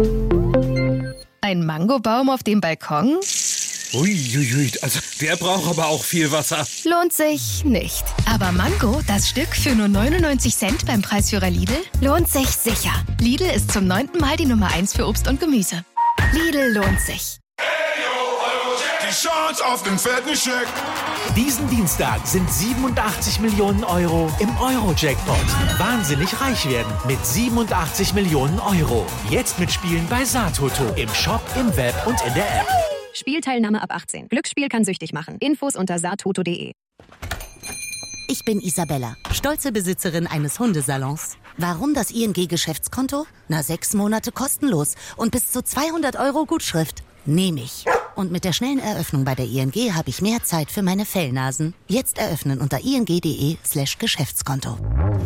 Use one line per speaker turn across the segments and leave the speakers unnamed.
Ein Mangobaum auf dem Balkon?
Uiuiui, also der braucht aber auch viel Wasser.
Lohnt sich nicht. Aber Mango, das Stück für nur 99 Cent beim Preisführer Lidl, lohnt sich sicher. Lidl ist zum 9. Mal die Nummer 1 für Obst und Gemüse. Lidl lohnt sich.
Die Chance auf den fetten Scheck.
Diesen Dienstag sind 87 Millionen Euro im Euro-Jackpot. Wahnsinnig reich werden mit 87 Millionen Euro. Jetzt mitspielen bei Satoto. Im Shop, im Web und in der App.
Spielteilnahme ab 18. Glücksspiel kann süchtig machen. Infos unter satoto.de.
Ich bin Isabella, stolze Besitzerin eines Hundesalons. Warum das ING-Geschäftskonto? 6 Monate kostenlos und bis zu 200 Euro Gutschrift. Nehme ich. Und mit der schnellen Eröffnung bei der ING habe ich mehr Zeit für meine Fellnasen. Jetzt eröffnen unter ing.de/Geschäftskonto.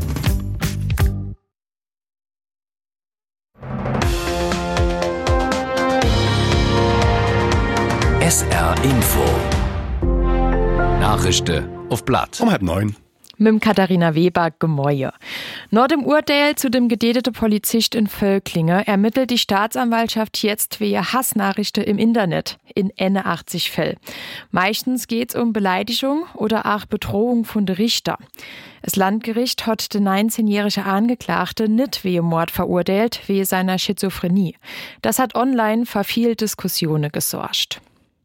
SR Info. Nachrichten auf Blatt.
Um 8:30.
Mit Katharina Weber, Gemäue. Nach dem Urteil zu dem gedäteten Polizist in Völklinge ermittelt die Staatsanwaltschaft jetzt wegen Hassnachrichten im Internet in 81 Fällen. Meistens geht's um Beleidigung oder auch Bedrohung von der Richter. Das Landgericht hat den 19-jährigen Angeklagte nicht wegen Mord verurteilt, wegen seiner Schizophrenie. Das hat online für viel Diskussionen gesorgt.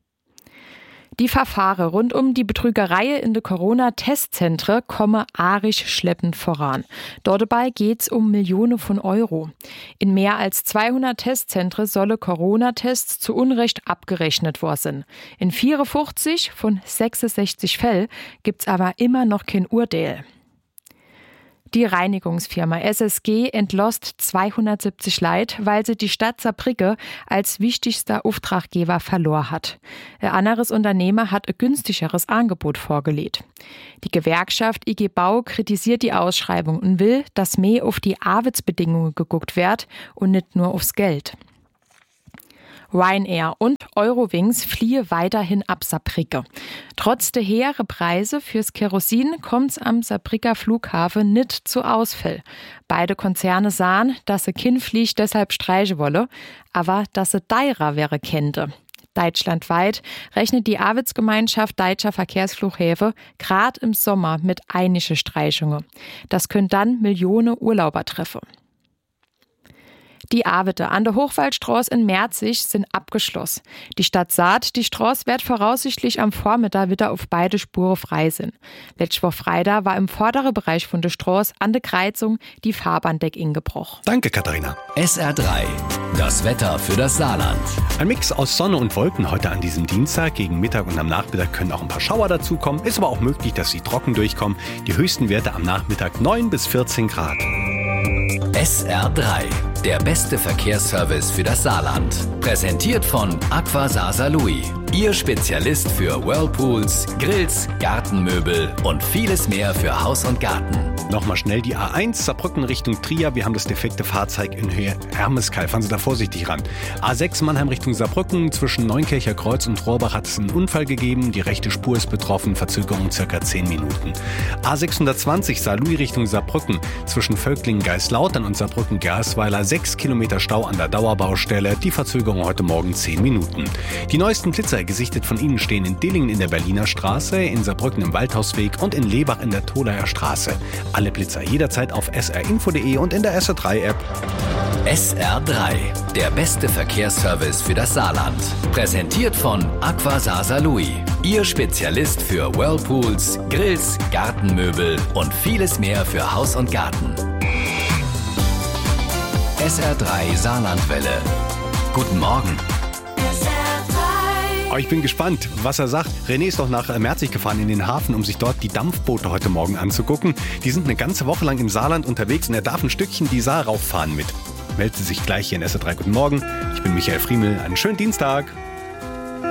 Die Verfahren rund um die Betrügerei in den Corona-Testzentren kommen arisch schleppend voran. Dabei geht's um Millionen von Euro. In mehr als 200 Testzentren sollen Corona-Tests zu Unrecht abgerechnet worden sein. In 54 von 66 Fällen gibt's aber immer noch kein Urteil. Die Reinigungsfirma SSG entlässt 270 Leute, weil sie die Stadt Saarbrücken als wichtigster Auftraggeber verloren hat. Ein anderes Unternehmen hat ein günstigeres Angebot vorgelegt. Die Gewerkschaft IG Bau kritisiert die Ausschreibung und will, dass mehr auf die Arbeitsbedingungen geguckt wird und nicht nur aufs Geld. Ryanair und Eurowings fliehen weiterhin ab Saarbrücken. Trotz der hohen Preise fürs Kerosin kommt's am Saarbrücker Flughafen nicht zu Ausfällen. Beide Konzerne sahen, dass sie kein Flieg deshalb streichen wolle, aber dass sie teurer wäre kennte. Deutschlandweit rechnet die Arbeitsgemeinschaft Deutscher Verkehrsflughäfen gerade im Sommer mit einige Streichungen. Das können dann Millionen Urlauber treffen. Die Arbeiten an der Hochwaldstraße in Merzig sind abgeschlossen. Die Stadt sagt, die Straße wird voraussichtlich am Vormittag wieder auf beide Spuren frei sein. Letzte Woche Freitag war im vorderen Bereich von der Straße an der Kreuzung die Fahrbahndeck ingebrochen.
Danke, Katharina.
SR3. Das Wetter für das Saarland.
Ein Mix aus Sonne und Wolken heute an diesem Dienstag. Gegen Mittag und am Nachmittag können auch ein paar Schauer dazukommen. Ist aber auch möglich, dass sie trocken durchkommen. Die höchsten Werte am Nachmittag 9 bis 14 Grad.
SR3. Der beste Verkehrsservice für das Saarland. Präsentiert von Aqua Saarlouis. Ihr Spezialist für Whirlpools, Grills, Gartenmöbel und vieles mehr für Haus und Garten.
Nochmal schnell die A1 Saarbrücken Richtung Trier. Wir haben das defekte Fahrzeug in Höhe Hermeskeil. Fahren Sie da vorsichtig ran. A6 Mannheim Richtung Saarbrücken. Zwischen Neunkircher Kreuz und Rohrbach hat es einen Unfall gegeben. Die rechte Spur ist betroffen. Verzögerung ca. 10 Minuten. A620 Saarlouis Richtung Saarbrücken. Zwischen Völklingen-Geislautern und Saarbrücken-Gersweiler 6 Kilometer Stau an der Dauerbaustelle. Die Verzögerung heute Morgen 10 Minuten. Die neuesten Blitzer gesichtet von Ihnen stehen in Dillingen in der Berliner Straße, in Saarbrücken im Waldhausweg und in Lebach in der Tholauer Straße. Alle Blitzer jederzeit auf srinfo.de und in der SR3-App.
SR3. Der beste Verkehrsservice für das Saarland. Präsentiert von Aqua Saarlouis. Ihr Spezialist für Whirlpools, Grills, Gartenmöbel und vieles mehr für Haus und Garten. SR3 Saarlandwelle. Guten Morgen.
Oh, ich bin gespannt, was er sagt. René ist doch nach Merzig gefahren in den Hafen, um sich dort die Dampfboote heute Morgen anzugucken. Die sind eine ganze Woche lang im Saarland unterwegs und er darf ein Stückchen die Saar rauffahren mit. Meldet Sie sich gleich hier in SR3 Guten Morgen. Ich bin Michael Friemel. Einen schönen Dienstag.